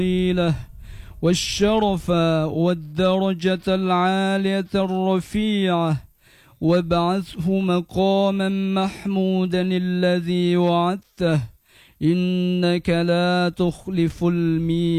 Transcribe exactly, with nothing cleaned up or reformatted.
والشرف والدرجة العالية الرفيعة وابعثه مقاما محمودا الذي وعدته إنك لا تخلف الميعاد.